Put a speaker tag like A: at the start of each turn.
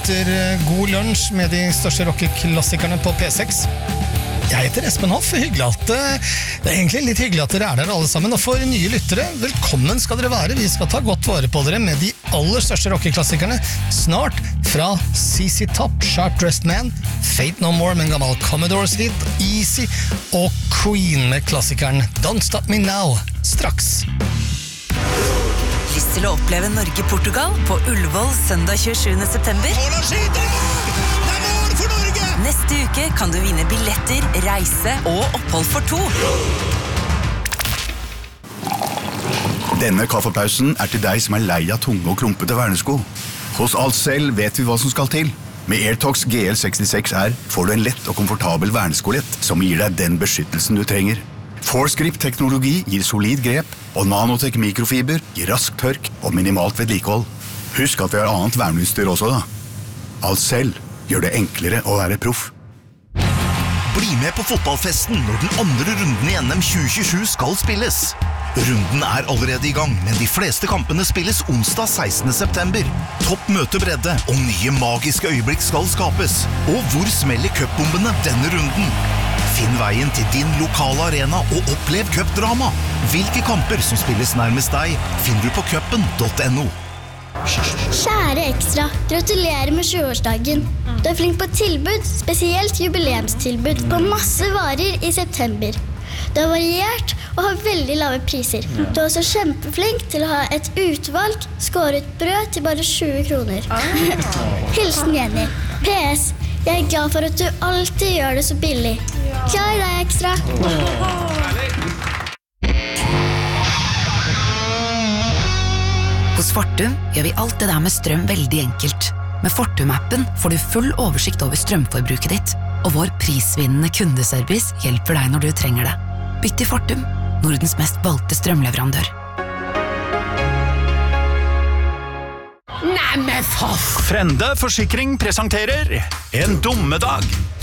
A: lytter god lunsj med de største rockeklassikerne på P6. Jeg heter Espen Hoff, hyggelig at det egentlig litt hyggelig at dere der alle sammen, og for nye lyttere, velkommen skal dere være. Vi skal ta godt vare på dere med de aller største rockeklassikerne snart fra CC Top, Sharp Dressed Man, Fate No More med en gammel Commodores hit, Easy og Queen med klassikeren Don't Stop Me Now, straks.
B: Lyst til å oppleve Norge-Portugal på Ullevål søndag 27. september? Neste uke kan du vinne billetter, reise og opphold for 2.
C: Denne kaffepausen til deg som lei av tunge og klumpete vernesko. Hos Alcell vet vi hva som skal til. Med Airtox GL66R får du en lett og komfortabel verneskolett som gir deg den beskyttelsen du trenger. Force-grip-teknologi gir solid grep, og Nanotech mikrofiber gir rask tørk og minimalt vedlikehold. Husk at vi har annet verneutstyr også da. Alcell gjør det enklere å være proff.
D: Bli med på fotballfesten når den andre runden i NM 2027 skal spilles. Runden allerede i gang, men de fleste kampene spilles onsdag 16. september. Topp møtebredde og nye magiske øyeblikk skal skapes. Og hvor smeller cupbombene denne runden? Finn veien til din lokale arena og opplev cupdrama. Hvilke kamper som spilles nærmest deg, finner du på cupen.no.
E: Kjære Ekstra, gratulerer med 20-årsdagen. Du flink på tilbud, spesielt jubileumstilbud på masse varer i september. Du har variert og har veldig lave priser. Du er også kjempeflink til å ha et utvalg skåret brød til bare 20 kroner. Hilsen Jenny. PS, jeg er glad for at du alltid gjør det så billig. Glad i deg, Ekstra.
B: Hos Fortum gjør vi alt det der med strøm veldig enkelt. Med Fortum-appen får du full oversikt over strømforbruket ditt, og vår prisvinnende kundeservice hjelper deg når du trenger det. Bytt til Fortum, Nordens mest valgte strømleverandør.
F: Frende Forsikring presenterer En dommedag.